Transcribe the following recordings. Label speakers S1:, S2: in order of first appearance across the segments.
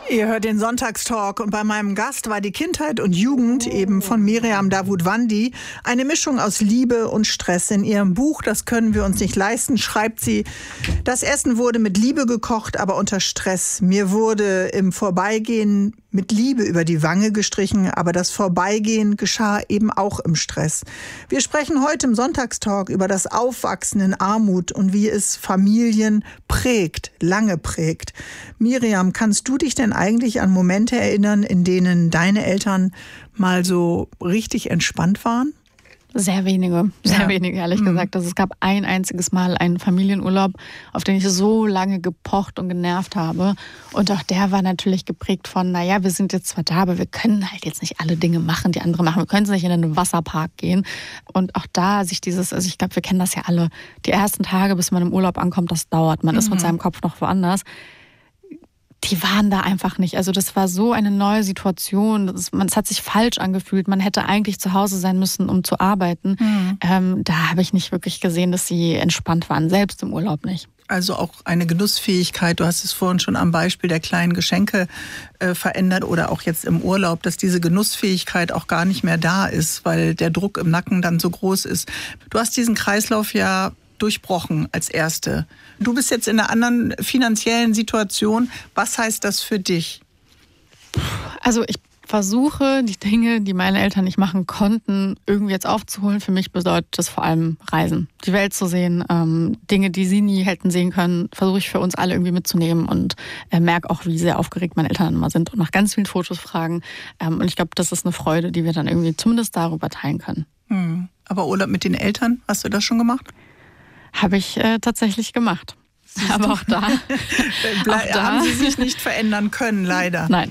S1: Ihr hört den Sonntagstalk und bei meinem Gast war die Kindheit und Jugend eben von Miriam Davutwandi eine Mischung aus Liebe und Stress. In ihrem Buch "Das können wir uns nicht leisten" schreibt sie: Das Essen wurde mit Liebe gekocht, aber unter Stress. Mir wurde im Vorbeigehen mit Liebe über die Wange gestrichen, aber das Vorbeigehen geschah eben auch im Stress. Wir sprechen heute im Sonntagstalk über das Aufwachsen in Armut und wie es Familien prägt, lange prägt. Miriam, kannst du dich denn eigentlich an Momente erinnern, in denen deine Eltern mal so richtig entspannt waren?
S2: Sehr wenige, ehrlich gesagt. Also es gab ein einziges Mal einen Familienurlaub, auf den ich so lange gepocht und genervt habe. Und auch der war natürlich geprägt von, naja, wir sind jetzt zwar da, aber wir können halt jetzt nicht alle Dinge machen, die andere machen. Wir können nicht in einen Wasserpark gehen. Und auch da sich dieses, also ich glaube, wir kennen das ja alle, die ersten Tage, bis man im Urlaub ankommt, das dauert. Man ist mit seinem Kopf noch woanders. Die waren da einfach nicht. Also das war so eine neue Situation. Es hat sich falsch angefühlt. Man hätte eigentlich zu Hause sein müssen, um zu arbeiten. Da habe ich nicht wirklich gesehen, dass sie entspannt waren, selbst im Urlaub nicht.
S1: Also auch eine Genussfähigkeit, du hast es vorhin schon am Beispiel der kleinen Geschenke verändert oder auch jetzt im Urlaub, dass diese Genussfähigkeit auch gar nicht mehr da ist, weil der Druck im Nacken dann so groß ist. Du hast diesen Kreislauf ja durchbrochen als Erste. Du bist jetzt in einer anderen finanziellen Situation. Was heißt das für dich?
S2: Also ich versuche, die Dinge, die meine Eltern nicht machen konnten, irgendwie jetzt aufzuholen. Für mich bedeutet das vor allem Reisen, die Welt zu sehen. Dinge, die sie nie hätten sehen können, versuche ich für uns alle irgendwie mitzunehmen und merke auch, wie sehr aufgeregt meine Eltern immer sind und nach ganz vielen Fotos fragen. Und ich glaube, das ist eine Freude, die wir dann irgendwie zumindest darüber teilen können.
S1: Aber Urlaub mit den Eltern, hast du das schon gemacht?
S2: Habe ich tatsächlich gemacht. Aber auch da
S1: haben sie sich nicht verändern können, leider.
S2: Nein.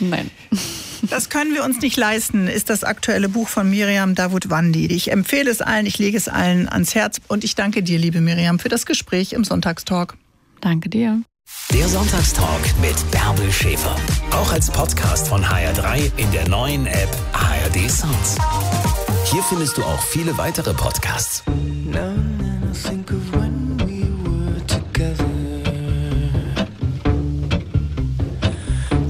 S1: Das können wir uns nicht leisten, ist das aktuelle Buch von Miriam Davutwandi. Ich empfehle es allen, ich lege es allen ans Herz. Und ich danke dir, liebe Miriam, für das Gespräch im Sonntagstalk.
S2: Danke dir.
S3: Der Sonntagstalk mit Bärbel Schäfer. Auch als Podcast von HR3 in der neuen App ARD Sounds. Hier findest du auch viele weitere Podcasts.